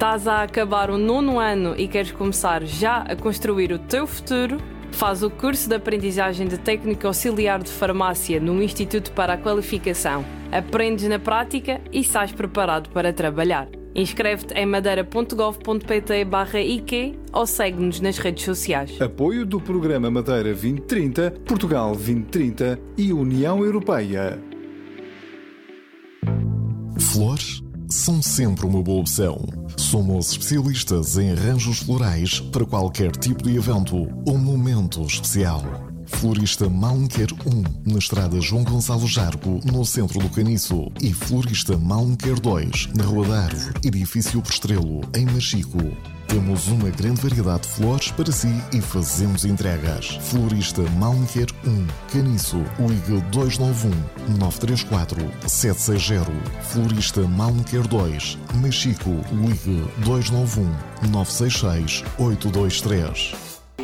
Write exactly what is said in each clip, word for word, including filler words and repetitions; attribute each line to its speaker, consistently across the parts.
Speaker 1: Estás a acabar o nono ano e queres começar já a construir o teu futuro? Faz o curso de aprendizagem de técnico auxiliar de farmácia no Instituto para a Qualificação. Aprendes na prática e sais preparado para trabalhar. Inscreve-te em madeira ponto gov ponto pt barra I Q ou segue-nos nas redes sociais.
Speaker 2: Apoio do Programa Madeira vinte trinta, Portugal vinte trinta e União Europeia.
Speaker 3: Flores são sempre uma boa opção. Somos especialistas em arranjos florais para qualquer tipo de evento ou momento especial. Florista Malunquer um, na estrada João Gonçalo Jargo, no centro do Caniço. E Florista Malunquer dois, na Rua da Árvore, edifício Postrelo, em Machico. Temos uma grande variedade de flores para si e fazemos entregas. Florista Malunquer um, Caniço, ligue dois nove um, nove três quatro, sete seis zero. Florista Malunquer dois, Machico, ligue dois nove um, nove seis seis, oito dois três.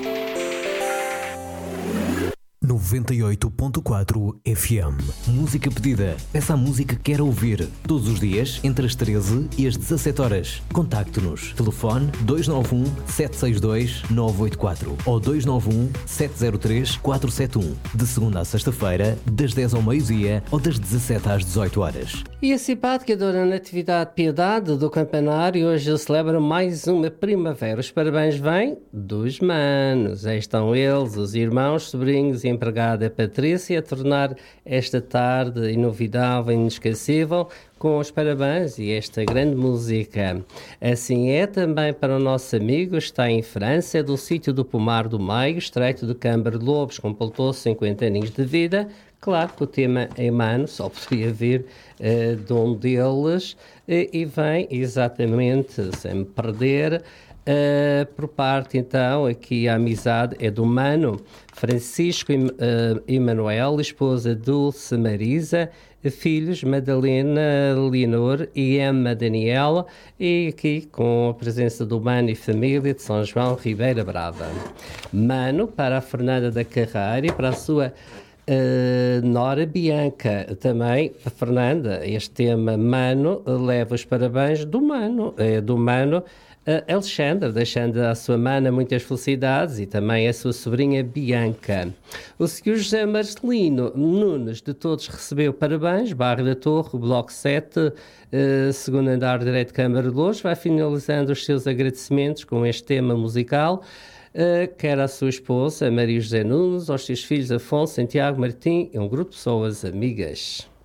Speaker 4: noventa e oito ponto quatro F M. Música pedida. Peça a música que quer ouvir. Todos os dias, entre as treze e as dezassete horas. Contacte-nos. Telefone dois nove um, sete seis dois, nove oito quatro ou dois nove um, sete zero três, quatro sete um. De segunda a sexta-feira, das dez ao meio-dia ou das dezassete às dezoito horas.
Speaker 5: E a simpática Dona Natividade Piedade do Campanário hoje celebra mais uma primavera. Os parabéns vêm dos manos. Aí estão eles, os irmãos, sobrinhos e empregada Patrícia, a tornar esta tarde inovidável e inesquecível com os parabéns e esta grande música. Assim é também para o nosso amigo, está em França, é do sítio do Pomar do Meio, estreito de Câmara de Lobos, completou cinquenta aninhos de vida. Claro que o tema é mano, só poderia vir uh, de um deles, uh, e vem exatamente, sem me perder, Uh, por parte, então, aqui a amizade é do mano Francisco uh, Emanuel, esposa Dulce Marisa, filhos Madalena Leonor e Emma Daniela, e aqui com a presença do mano e família de São João Ribeira Brava. Mano para a Fernanda da Carreira e para a sua Uh, Nora Bianca, também a Fernanda. Este tema Mano leva os parabéns do Mano, é do Mano uh, Alexandre, deixando à sua mana muitas felicidades e também a sua sobrinha Bianca. O senhor José Marcelino Nunes de Todos recebeu parabéns, Barra da Torre, Bloco sete, uh, segundo andar direito de Câmara de Lobos, vai finalizando os seus agradecimentos com este tema musical. Uh, quer à sua esposa, Maria José Nunes, aos seus filhos Afonso, Santiago, Martim e um grupo de pessoas amigas.